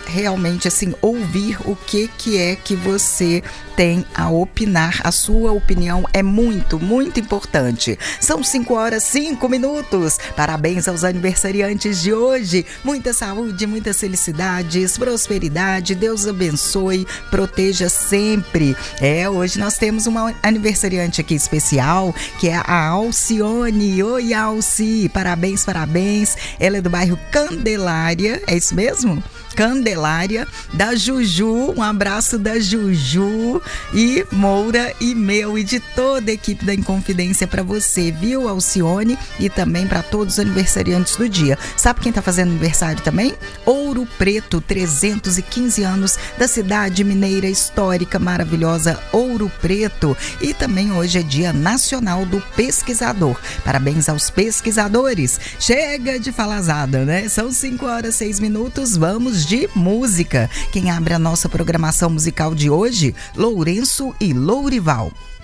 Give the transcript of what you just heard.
realmente assim ouvir o que é que você tem a opinar. A sua opinião é muito, muito importante. São 5h05. Parabéns aos aniversariantes de hoje. Muita saúde, muitas felicidades, prosperidade. Deus abençoe, proteja sempre. Hoje nós temos uma aniversariante aqui especial, que é a Alcione. Oi, Alci. Parabéns, parabéns. Ela é do bairro Candelária. É isso mesmo? Candelária, da Juju, um abraço da Juju e Moura e meu e de toda a equipe da Inconfidência para você, viu, Alcione, e também para todos os aniversariantes do dia. Sabe quem tá fazendo aniversário também? Ouro Preto, 315 anos da cidade mineira histórica maravilhosa Ouro Preto, e também hoje é Dia Nacional do Pesquisador. Parabéns aos pesquisadores. Chega de falazada, né? São 5h06, vamos de música. Quem abre a nossa programação musical de hoje? Lourenço e Lourival.